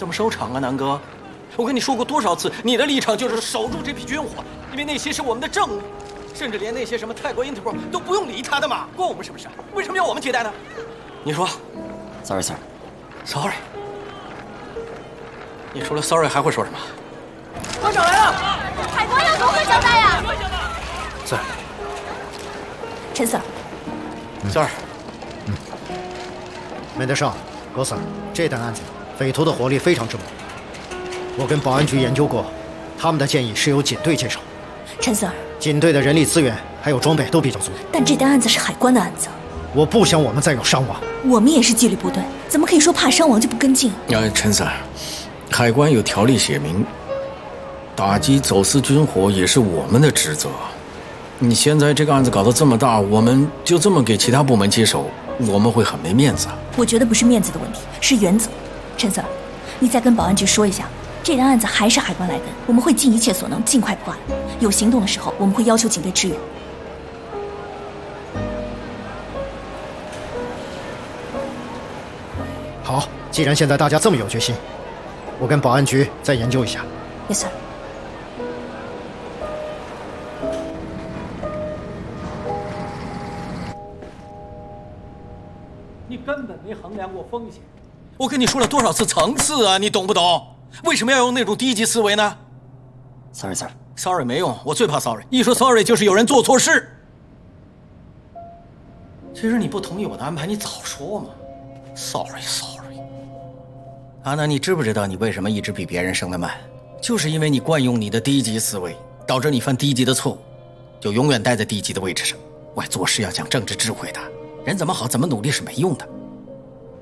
怎么收场啊，南哥？我跟你说过多少次，你的立场就是守住这批军火，因为那些是我们的正义，甚至连那些什么泰国 Interpol 都不用理他的嘛，关我们什么事？为什么要我们接待呢？你说 ，Sorry sir。 Sorry。你除了 Sorry 还会说什么？官长来了， 海关要如何交代呀 ？Sir。 陈 Sir。 没得上，罗 Sir， 这单案子匪徒的火力非常之猛。我跟保安局研究过，他们的建议是由警队接手。 陈 Sir， 警队的人力资源还有装备都比较足， 但这单案子是海关的案子， 我不想我们再有伤亡。 我们也是纪律部队，怎么可以说怕伤亡就不跟进？ 陈 Sir， 海关有条例写明，打击走私军火也是我们的职责。你现在这个案子搞得这么大，我们就这么给其他部门接手，我们会很没面子。 我觉得不是面子的问题，是原则。陈 Sir， 你再跟保安局说一下，这单案子还是海关来跟，我们会尽一切所能，尽快破案。有行动的时候，我们会要求警队支援。 好，既然现在大家这么有决心，我跟保安局再研究一下。 Yes sir。 你根本没衡量过风险。我跟你说了多少次层次啊，你懂不懂？为什么要用那种低级思维呢 ？Sorry sir。 Sorry 没用，我最怕 Sorry。一说 Sorry 就是有人做错事。其实你不同意我的安排，你早说嘛。Sorry。阿南，你知不知道你为什么一直比别人升得慢？就是因为你惯用你的低级思维，导致你犯低级的错误，就永远待在低级的位置上。喂，做事要讲政治智慧的，人怎么好怎么努力是没用的。